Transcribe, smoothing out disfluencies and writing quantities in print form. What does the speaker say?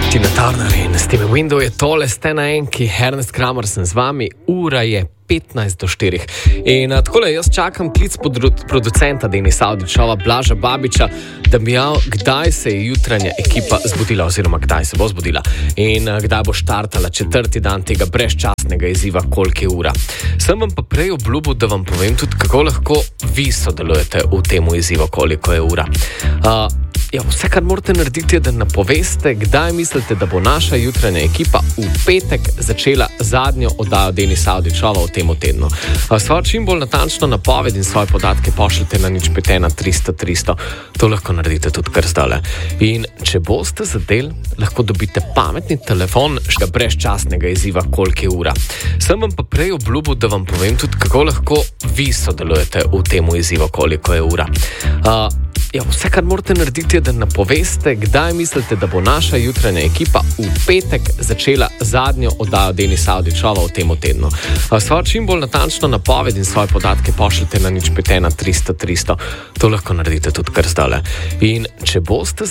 Tina Turner in Stevie Window je tole, ste na enki, Ernest Kramer sem z vami, ura je 15 do 4. In takole, jaz čakam klic producenta Denisa Avdićeva, Blaža Babiča, da bi javil, kdaj se je jutranja ekipa zbudila, oziroma kdaj se bo zbudila in kdaj bo štartala četrti dan tega brezčasnega izziva, koliko je ura. Sem vam pa prej obljubil, da vam povem tudi, kako lahko vi sodelujete v temu izzivu, koliko je ura. Vse, kar morate narediti, je, da napoveste, kdaj mislite, da bo naša jutranja ekipa v petek začela zadnjo oddajo Denisa Avdićeva v tem tednu. Svojo čim bolj natančno napoved in svoje podatke pošljite na 051 300 300. To lahko naredite tudi kar zdajle. In če boste zadeli, lahko dobite pametni telefon še brezčasnega izziva, koliko je ura. Sem vam pa prej obljubil, da vam povem tudi, kako lahko vi sodelujete v tem izzivu, koliko je ura. Vse, kar morate narediti, je, da napoveste, kdaj mislite, da bo naša jutranja ekipa v petek začela zadnjo oddajo Denisa Avdićeva v tem tednu. Svojo čim bolj natančno napoved in svoje podatke pošljite na 051 300 300. To lahko naredite tudi kar zdajle. In če boste